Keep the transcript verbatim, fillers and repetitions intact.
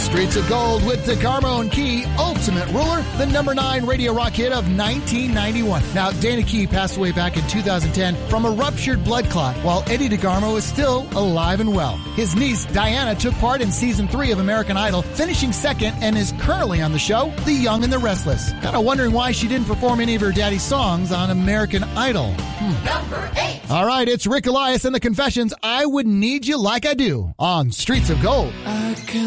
Streets of Gold with DeGarmo and Key, Ultimate Ruler, the number nine radio rock hit of nineteen ninety-one. Now, Dana Key passed away back in two thousand ten from a ruptured blood clot, while Eddie DeGarmo is still alive and well. His niece, Diana, took part in season three of American Idol, finishing second, and is currently on the show, The Young and the Restless. Kind of wondering why she didn't perform any of her daddy's songs on American Idol. Hmm. Number eight. All right, it's Rick Elias and the Confessions, I Would Need You Like I Do, on Streets of Gold. I can